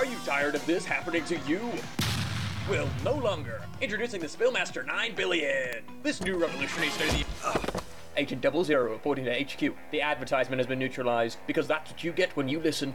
you tired of this happening to you? Well, no longer. Introducing the Spillmaster 9 billion. This new revolutionary state-of-the... Agent 00 reporting to HQ. The advertisement has been neutralized because that's what you get when you listen